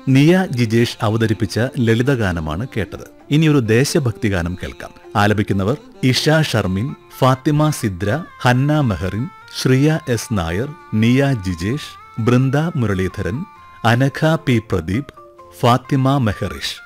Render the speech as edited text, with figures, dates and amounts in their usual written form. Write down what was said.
നിയ ജിജേഷ് അവതരിപ്പിച്ച ലളിതഗാനമാണ് കേട്ടത്. ഇനിയൊരു ദേശഭക്തി ഗാനം കേൾക്കാം. ആലപിക്കുന്നവർ ഇഷ ഷർമിൻ, ഫാത്തിമ സിദ്ര, ഹന്ന മെഹറിൻ, ശ്രിയ എസ് നായർ, നിയ ജിജേഷ്, ബൃന്ദ മുരളീധരൻ, അനഘ പി പ്രദീപ്, ഫാത്തിമ മെഹറിഷ്.